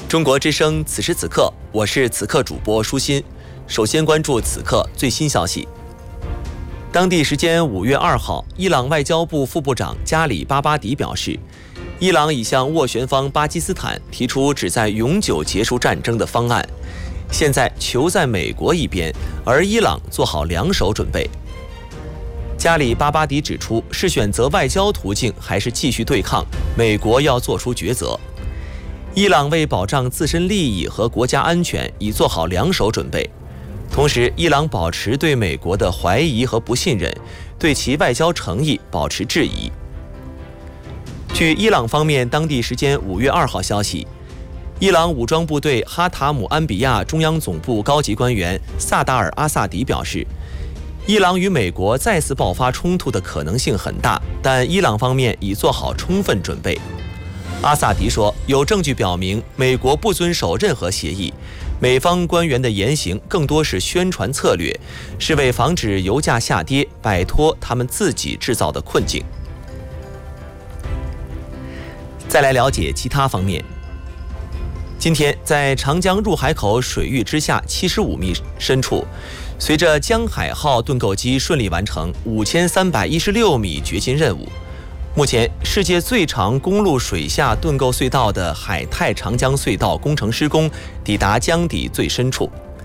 中国之声，此时此刻，我是此刻主播舒心。首先关注此刻最新消息。当地时间5月2号，伊朗外交部副部长加里巴巴迪表示，伊朗已向斡旋方巴基斯坦提出旨在永久结束战争的方案，现在球在美国一边，而伊朗做好两手准备。加里巴巴迪指出，是选择外交途径还是继续对抗，美国要做出抉择。伊朗为保障自身利益和国家安全，已做好两手准备。同时，伊朗保持对美国的怀疑和不信任，对其外交诚意保持质疑。据伊朗方面当地时间5月2号消息，伊朗武装部队哈塔姆安比亚中央总部高级官员萨达尔阿萨迪表示，伊朗与美国再次爆发冲突的可能性很大，但伊朗方面已做好充分准备。阿萨迪说，有证据表明美国不遵守任何协议，美方官员的言行更多是宣传策略，是为防止油价下跌，摆脱他们自己制造的困境。再来了解其他方面。今天，在长江入海口水域之下75米深处，随着江海号盾构机顺利完成5316米掘金任务，目前世界最长公路水下盾构隧道的海泰长江隧道工程施工抵达江底最深处。